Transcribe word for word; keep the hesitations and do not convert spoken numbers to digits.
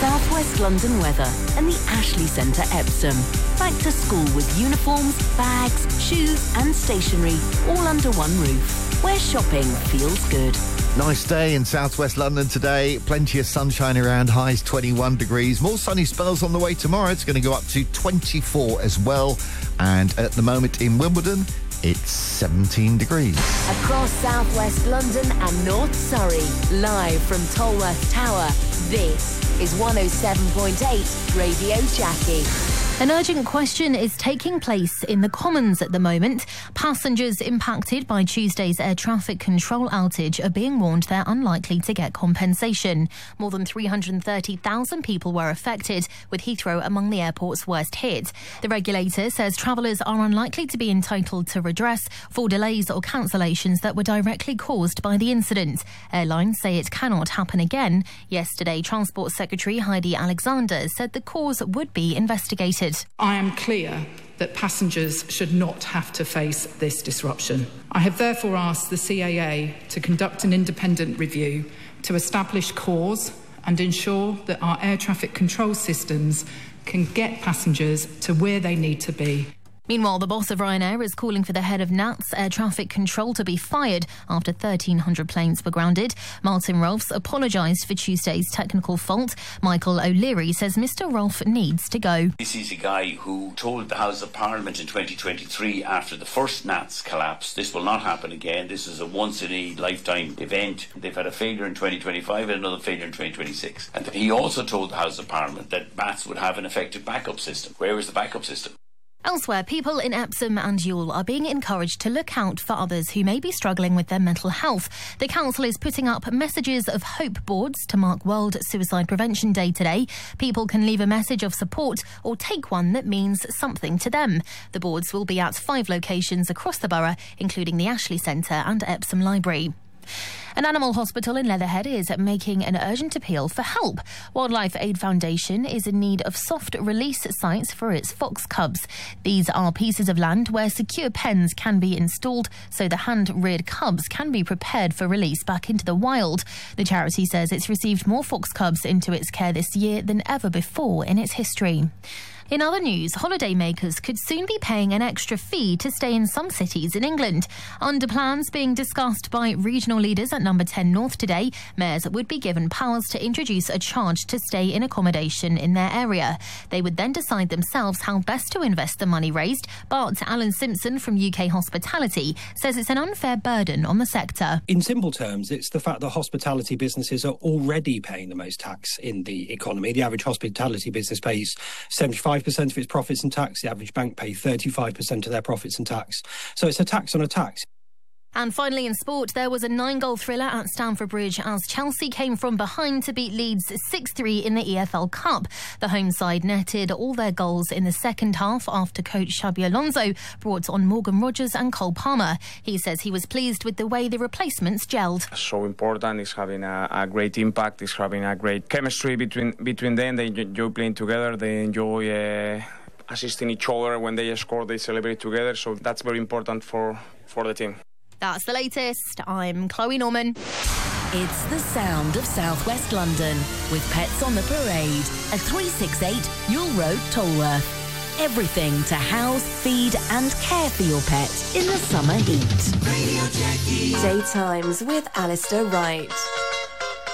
South West London weather and the Ashley Centre Epsom. Back to school with uniforms, bags, shoes and stationery all under one roof, where shopping feels good. Nice day in southwest London today. Plenty of sunshine around, highs twenty-one degrees. More sunny spells on the way tomorrow. It's going to go up to twenty-four as well. And at the moment in Wimbledon, it's seventeen degrees. Across southwest London and North Surrey, live from Tolworth Tower, this is one oh seven point eight Radio Jackie. An urgent question is taking place in the Commons at the moment. Passengers impacted by Tuesday's air traffic control outage are being warned they're unlikely to get compensation. More than three hundred thirty thousand people were affected, with Heathrow among the airport's worst hit. The regulator says travellers are unlikely to be entitled to redress for delays or cancellations that were directly caused by the incident. Airlines say it cannot happen again. Yesterday, Transport Secretary Heidi Alexander said the cause would be investigated. I am clear that passengers should not have to face this disruption. I have therefore asked the C A A to conduct an independent review to establish cause and ensure that our air traffic control systems can get passengers to where they need to be. Meanwhile, the boss of Ryanair is calling for the head of N A T's air traffic control to be fired after thirteen hundred planes were grounded. Martin Rolfs apologised for Tuesday's technical fault. Michael O'Leary says Mister Rolfe needs to go. This is a guy who told the House of Parliament in twenty twenty-three, after the first N A T's collapse, this will not happen again. This is a once-in-a-lifetime event. They've had a failure in twenty twenty-five and another failure in twenty twenty-six. And he also told the House of Parliament that N A T's would have an effective backup system. Where is the backup system? Elsewhere, people in Epsom and Ewell are being encouraged to look out for others who may be struggling with their mental health. The council is putting up messages of hope boards to mark World Suicide Prevention Day today. People can leave a message of support or take one that means something to them. The boards will be at five locations across the borough, including the Ashley Centre and Epsom Library. An animal hospital in Leatherhead is making an urgent appeal for help. Wildlife Aid Foundation is in need of soft release sites for its fox cubs. These are pieces of land where secure pens can be installed so the hand-reared cubs can be prepared for release back into the wild. The charity says it's received more fox cubs into its care this year than ever before in its history. In other news, holidaymakers could soon be paying an extra fee to stay in some cities in England. Under plans being discussed by regional leaders at Number ten North today, mayors would be given powers to introduce a charge to stay in accommodation in their area. They would then decide themselves how best to invest the money raised, but Alan Simpson from U K Hospitality says it's an unfair burden on the sector. In simple terms, it's the fact that hospitality businesses are already paying the most tax in the economy. The average hospitality business pays seventy-five percent of its profits in tax. The average bank pay thirty-five percent of their profits in tax. So it's a tax on a tax. And finally in sport, there was a nine-goal thriller at Stamford Bridge as Chelsea came from behind to beat Leeds six three in the E F L Cup. The home side netted all their goals in the second half after coach Xabi Alonso brought on Morgan Rogers and Cole Palmer. He says he was pleased with the way the replacements gelled. So important, it's having a, a great impact, it's having a great chemistry between between them. They enjoy playing together, they enjoy uh, assisting each other. When they score, they celebrate together, so that's very important for, for the team. That's the latest. I'm Chloe Norman. It's the sound of southwest London with Pets on the Parade at three sixty-eight Ewell Road, Tolworth. Everything to house, feed and care for your pet in the summer heat. Radio Jackie. Daytimes with Alistair Wright.